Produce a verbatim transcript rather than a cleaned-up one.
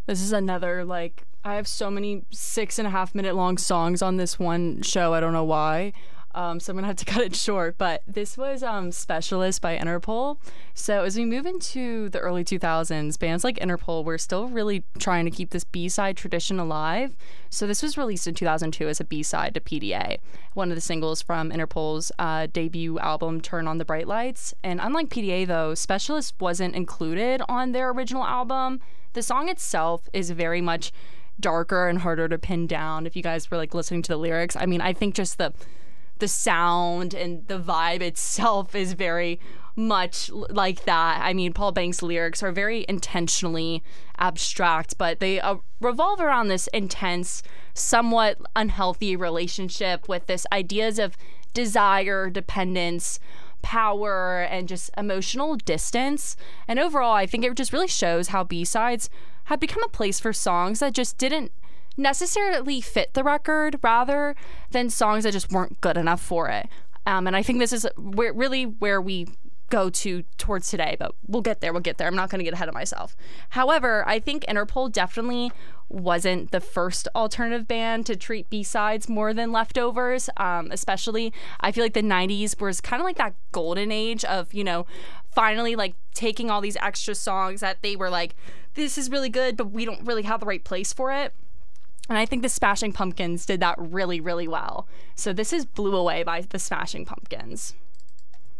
This is another, like, I have so many six and a half minute long songs on this one show. I don't know why. Um, so I'm going to have to cut it short. But this was um, Specialist by Interpol. So as we move into the early two thousands, bands like Interpol were still really trying to keep this B-side tradition alive. So this was released in two thousand two as a B-side to P D A, one of the singles from Interpol's uh, debut album, Turn on the Bright Lights. And unlike P D A, though, Specialist wasn't included on their original album. The song itself is very much darker and harder to pin down if you guys were like listening to the lyrics. I mean, I think just the the sound and the vibe itself is very much like that. I mean, Paul Banks' lyrics are very intentionally abstract, but they uh, revolve around this intense, somewhat unhealthy relationship with this ideas of desire, dependence, power, and just emotional distance. And overall, I think it just really shows how B-sides have become a place for songs that just didn't necessarily fit the record rather than songs that just weren't good enough for it. Um, and I think this is where, really where we go to towards today, but we'll get there, we'll get there. I'm not going to get ahead of myself. However, I think Interpol definitely wasn't the first alternative band to treat B-sides more than leftovers. Um, especially, I feel like the nineties was kind of like that golden age of, you know, finally like taking all these extra songs that they were like, this is really good, but we don't really have the right place for it. And I think the Smashing Pumpkins did that really, really well. So this is Blew Away by the Smashing Pumpkins.